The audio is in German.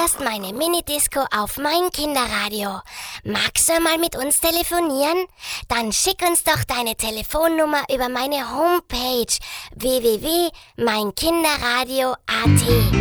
hörst meine Minidisco auf mein Kinderradio. Magst du mal mit uns telefonieren? Dann schick uns doch deine Telefonnummer über meine Homepage www.meinkinderradio.at.